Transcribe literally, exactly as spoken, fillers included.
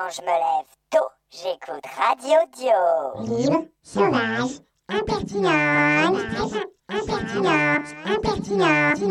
quand je me lève tôt, j'écoute Radio Dio. Libre, sauvage, impertinent, impertinent, impertinent.